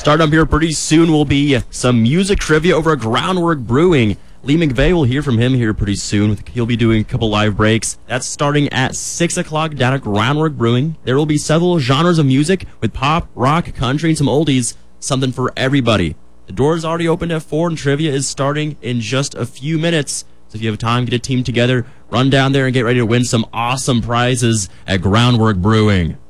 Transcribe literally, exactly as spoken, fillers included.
Starting up here pretty soon will be some music trivia over at Groundwork Brewing. Lee McVeigh, will hear from him here pretty soon. He'll be doing a couple live breaks. That's starting at six o'clock down at Groundwork Brewing. There will be several genres of music with pop, rock, country, and some oldies. Something for everybody. The door's already opened at four, and trivia is starting in just a few minutes. So if you have time, get a team together, run down there and get ready to win some awesome prizes at Groundwork Brewing.